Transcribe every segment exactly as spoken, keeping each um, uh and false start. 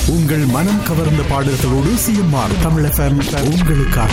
உங்கள் மனம் கவர்ந்த பாடல்களோடு சிஎம்ஆர் தமிழ் எஃப்எம் உங்களுக்காக.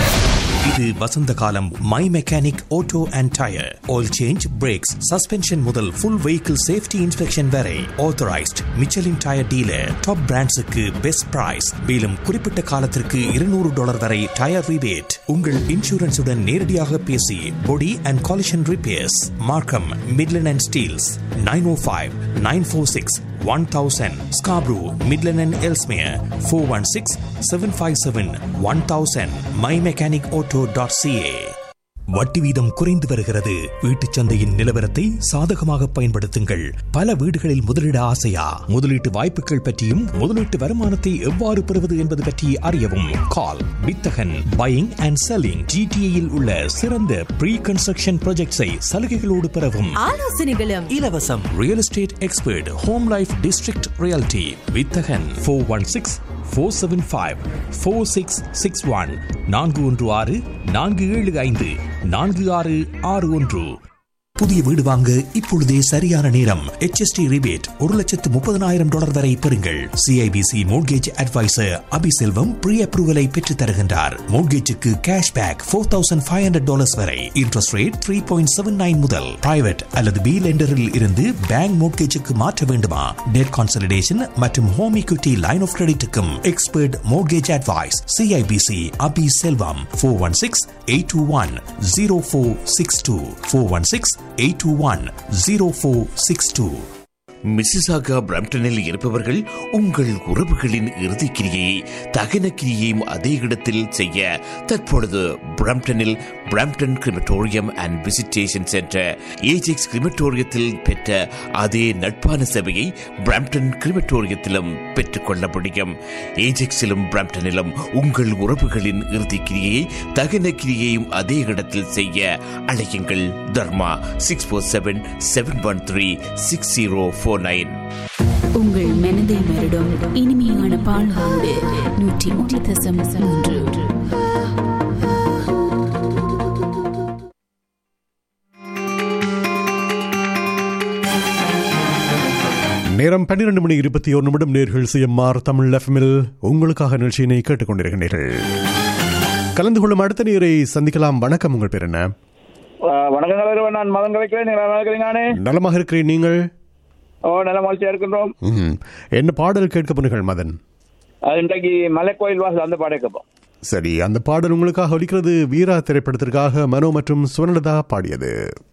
இது வசந்த காலம். My mechanic auto and tyre oil change, breaks, suspension முதல் ஃபுல் வெஹிக்கிள் சேஃப்டி இன்ஸ்பெக்ஷன் வரை authorised Michelin tyre dealer. Top பிராண்ட்ஸுக்கு best price. மேலும் குறிப்பிட்ட காலத்திற்கு இருநூறு டாலர் வரை டயர் ரிபேட். உங்கள் இன்சூரன்ஸுடன் நேரடியாக பேசி பொடி அண்ட் காலிஷன் ரிப்பேர்ஸ். மார்க்கம், Midland and Steeles. Nine O five nine four six one thousand. Scarborough, Midland and Ellesmere four one six seven five seven one thousand. my mechanic auto dot c a. வட்டி வீதம் குறைந்து வருகிறது. வீட்டுச் சந்தையின் நிலவரத்தை சாதகமாக பயன்படுத்துங்கள். பல வீடுகளில் முதலீட ஆசையா? முதலீட்டு வாய்ப்புகள் பற்றியும் முதலீட்டு வருமானத்தை எவ்வாறு பெறுவது என்பது பற்றி அறியவும். கால் வித்தகன் பையிங் அண்ட் செல்லிங். ஜிடிஏயில் உள்ள சிறந்த ப்ரீ கன்ஸ்ட்ரக்ஷன் ப்ராஜெக்ட்ஸை சலுகைகளோடு பெறவும். ஆலோசனைகளும் இலவசம். Real estate expert home life district reality வித்தகன் four one six four seven five four six six one. நான்கு ஒன்று ஆறு நான்கு ஏழு ஐந்து நான்கு ஆறு ஆறு ஒன்று. புதிய வீடு வாங்க இப்பொழுதே சரியான நேரம். எச் எஸ் டி ரிபேட் ஒரு லட்சத்து முப்பதனாயிரம் டாலர் வரை பெறுங்கள். CIBC mortgage advisor Abiselvam pre அப்ரூவலை பெற்று தருகின்றார். மோட்கேஜுக்கு cash back four thousand five hundred dollars வரை. Interest rate three point seven nine முதல். பிரைவேட் அல்லது பி லெண்டரில் இருந்து பேங்க் மோட்கேஜுக்கு மாற்ற வேண்டுமா? டெட் கான்சல்டேஷன் மற்றும் home equity line of கிரெடிட்டுக்கும் expert mortgage advice. CIBC Abiselvam four one six eight two one zero four six two four one six eight two one zero four six two. Mississauga பிரம்டனில் இருப்பவர்கள் உங்கள் உறவுகளின் இறுதிக் கிரியை தகன கிரியையும் அதே இடத்தில் செய்ய தற்பொழுது பிரம்டனில் Brampton crematorium and visitation centre Ajax கிரிமட்டோரியத்தில் பெற்ற அதே நட்பான சேவையை பிரம்டன் கிரிமட்டோரியத்திலும் பெற்றுக்கொள்ள முடியும். ஏஜெக்ஸிலும் பிரம்டனிலும் உங்கள் உறவுகளின் இறுதிக் கிரியை தகன கிரியையும் அதே இடத்தில் செய்ய அழையுங்கள். தர்மா six four seven seven one three six zero four. உங்கள் மனதை மருடும் இனிமையான பால்களோடு நூற்றி ஒன்று தசம் மூன்று. நேரம் பன்னிரண்டு மணி இருபத்தி ஒரு நிமிடம். நேர்கள் சிஎம்ஆர் தமிழ் எஃப்எம்மில் உங்களுக்காக நிகழ்ச்சியினை கேட்டுக் கொண்டிருக்கின்றீர்கள். கலந்து கொள்ளும் அடுத்த நேரை சந்திக்கலாம். வணக்கம், உங்கள் பேர் என்ன? வணக்கம், நான் மதன் கலைக்கிறேன். நலமாக இருக்கிறேன், நீங்கள்? ஓ, நல்ல மகிழ்ச்சியா இருக்கின்றோம். என்ன பாடல் கேட்க போனீர்கள் மதன்? இன்றைக்கு மலைக்கோயில் வாசல் அந்த பாடல் கேட்போம். சரி, அந்த பாடல் உங்களுக்காக ஒலிக்கிறது. வீரா திரைப்படத்திற்காக மனோ மற்றும் சுவர்ணலதா பாடியது.